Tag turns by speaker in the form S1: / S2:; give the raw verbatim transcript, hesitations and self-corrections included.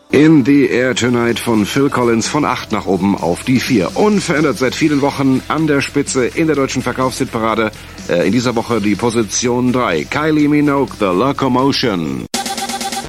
S1: In the Air Tonight von Phil Collins von acht nach oben auf die vier. Unverändert seit vielen Wochen an der Spitze in der deutschen Verkaufshitparade. Äh, in dieser Woche die Position drei. Kylie Minogue, The Locomotion.